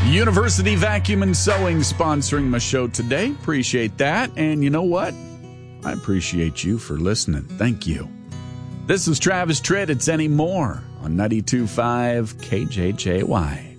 University Vacuum and Sewing sponsoring my show today. Appreciate that. And you know what? I appreciate you for listening. Thank you. This is Travis Tritt. It's Anymore on 92.5 KJJY.